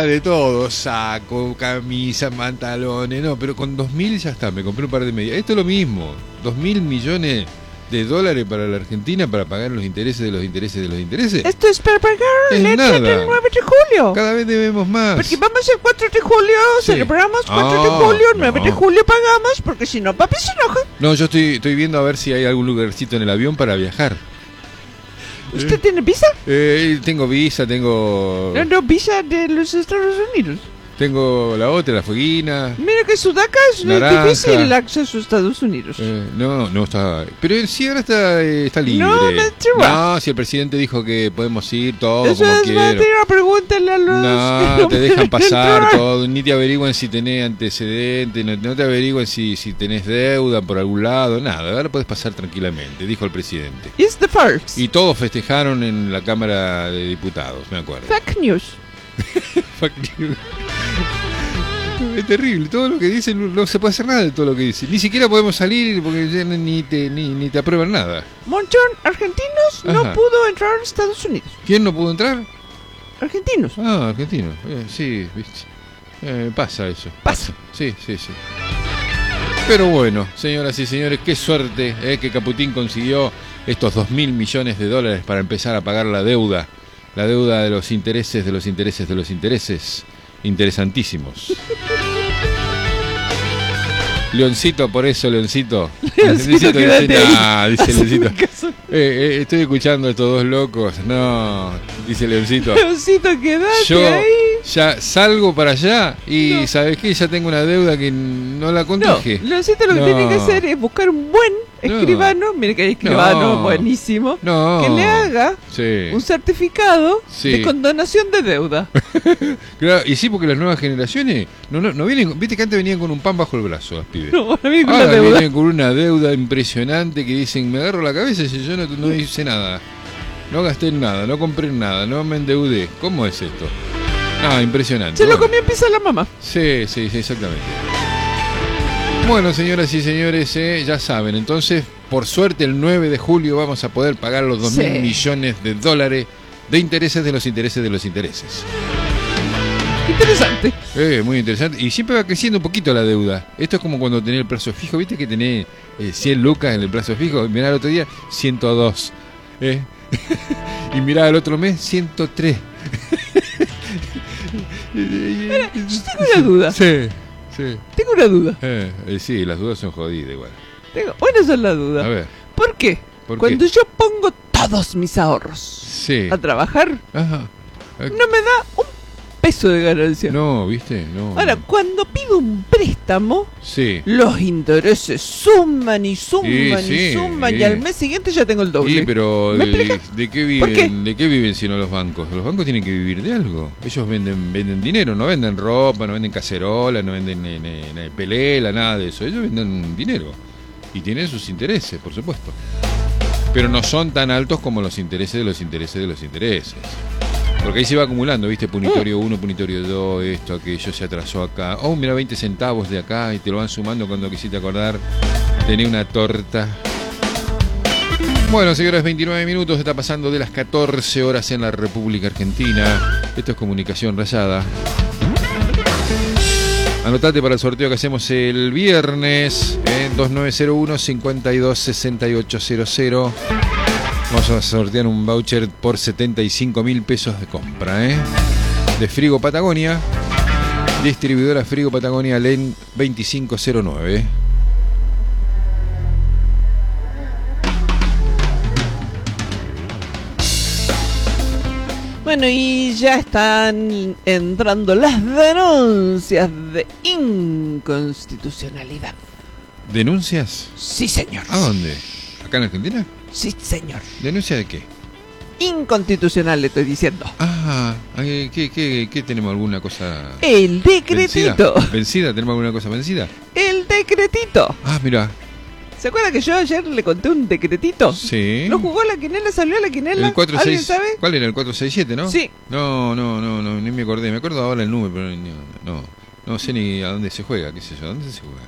de todo, saco, camisa, pantalones, no, pero con 2.000 ya está, me compré un par de medias. Esto es lo mismo, 2.000 millones de dólares para la Argentina para pagar los intereses de los intereses de los intereses. Esto es para pagar Es la leche nada. del 9 de julio. Cada vez debemos más. Porque vamos el 4 de julio, Sí. celebramos 4 de Ah, julio, 9 de no. julio pagamos, porque si no, papi se enoja. No, yo estoy viendo a ver si hay algún lugarcito en el avión para viajar. ¿Usted tiene visa? Tengo visa, tengo No, visa de los Estados Unidos. la otra, la fueguina. Mira que Sudaca es Naranja. difícil el acceso a Estados Unidos. No está. Pero sí, ahora está libre. No, mentira. No, si el presidente dijo que podemos ir todos Eso como es quieran. mentira, pregúntale a los... No, te me dejan pasar entrar. todo, ni te averiguan si tenés antecedentes, no te averiguan si tenés deuda por algún lado, nada, ahora podés pasar tranquilamente, dijo el presidente. It's the first. Y todos festejaron en la Cámara de Diputados, me acuerdo. Fake news. Fuck you. Es terrible, todo lo que dicen, no se puede hacer nada de todo lo que dicen. Ni siquiera podemos salir porque ya ni te aprueban nada. Montón, argentinos no Ajá. pudo entrar a Estados Unidos. ¿Quién no pudo entrar? Argentinos. Ah, argentino. Sí, viste. Pasa eso. Pasa. Sí. Pero bueno, señoras y señores, qué suerte que Caputín consiguió estos 2.000 millones de dólares para empezar a pagar la deuda. La deuda de los intereses, de los intereses, de los intereses. Interesantísimos. Leoncito, por eso, Leoncito. Leoncito, quédate ahí. Ah, dice Hazme Leoncito. caso. Estoy escuchando a estos dos locos. No, dice Leoncito. Leoncito, quédate Yo ahí. ya salgo para allá y No. ¿sabes qué? Ya tengo una deuda que no la No, contraje. Leoncito lo que No. tiene que hacer es buscar un buen No. escribano, mire que hay escribano No. buenísimo, No. que le haga Sí. un certificado Sí. de condonación de deuda. Claro, y sí, porque las nuevas generaciones no vienen, viste que antes venían con un pan bajo el brazo las pibes. No, ahora viene con Ahora la deuda. vienen con una deuda impresionante que dicen, me agarro la cabeza y si yo no hice nada. No gasté en nada, no compré en nada, no me endeudé. ¿Cómo es esto? Ah, impresionante. Se lo Bueno. comió en pizza la mamá. Sí, exactamente. Bueno, señoras y señores, ya saben, entonces, por suerte el 9 de julio vamos a poder pagar los 2.000 Sí. millones de dólares de intereses de los intereses de los intereses. Interesante. Muy interesante. Y siempre va creciendo un poquito la deuda. Esto es como cuando tenés el plazo fijo, ¿viste que tenés 100 lucas en el plazo fijo? Mirá el otro día, 102. Y mirá el otro mes, 103. Mira, yo tengo una duda. Sí. Tengo una duda. Sí, las dudas son jodidas igual. Una sola duda. A ver, ¿Por qué? ¿por Cuando qué? yo pongo todos mis ahorros Sí. a trabajar, Ajá. no me da un peso de ganancia. No, ¿viste? No. Ahora, cuando pido un préstamo, Sí. los intereses suman y suman Sí, y suman sí. y al mes siguiente ya tengo el doble. Sí, pero ¿Me ¿de explica? qué ¿Por qué? viven? ¿De qué viven si no los bancos? Los bancos tienen que vivir de algo. Ellos venden dinero, no venden ropa, no venden cacerola, no venden pelela, nada de eso. Ellos venden dinero y tienen sus intereses, por supuesto. Pero no son tan altos como los intereses de los intereses de los intereses. Porque ahí se va acumulando, ¿viste? Punitorio 1, punitorio 2, esto, aquello, se atrasó acá. Oh, mira, 20 centavos de acá y te lo van sumando cuando quisiste acordar. Tenés una torta. Bueno, señores, 29 minutos, está pasando de las 14 horas en la República Argentina. Esto es Comunicación Rayada. Anotate para el sorteo que hacemos el viernes, 2901-526800. Vamos a sortear un voucher por 75.000 pesos de compra, de Frigo Patagonia, distribuidora Frigo Patagonia LEN 2509. Bueno, y ya están entrando las denuncias de inconstitucionalidad. ¿Denuncias? Sí, señor. ¿A dónde? ¿Acá en Argentina? Sí, señor. ¿Denuncia de qué? Inconstitucional, le estoy diciendo. Ah, ¿qué tenemos? ¿Alguna cosa El decretito. ¿Vencida? ¿Tenemos alguna cosa vencida? El decretito. Ah, mira. ¿Se acuerda que yo ayer le conté un decretito? Sí. ¿No jugó la quinela? ¿Salió la quinela? El 46, ¿Alguien sabe? ¿Cuál era? ¿El 467, no? Sí. No, ni me acordé. Me acuerdo ahora el número, pero no sé ni a dónde se juega, qué sé yo. ¿A dónde se juega?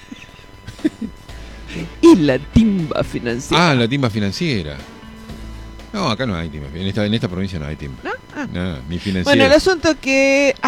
Y la timba financiera. Ah, la timba financiera. No, acá no hay timba. En esta provincia no hay timba. ¿No? Ah. No, ni financiera. Bueno, el asunto que